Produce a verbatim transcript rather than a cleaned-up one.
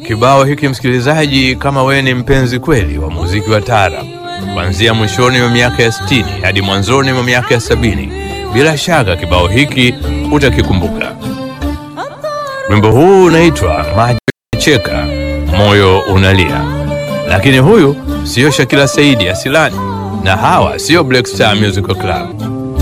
Kibao hiki msikilizaji, kama wewe ni mpenzi kweli wa muziki wa taarab kuanzia mwishoni mwa miaka ya sitini hadi mwanzoni mwa miaka ya sabini, bila shaka kibao hiki utakikumbuka. Wimbo huu unaitwa Maji Cheka Moyo Unalia. Lakini huyu sio Shakila Saidi Asilani, na hawa sio Black Star Musical Club.